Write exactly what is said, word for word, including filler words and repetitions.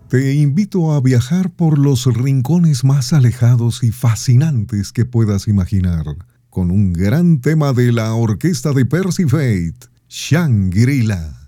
Te invito a viajar por los rincones más alejados y fascinantes que puedas imaginar, con un gran tema de la orquesta de Percy Faith, Shangri-La.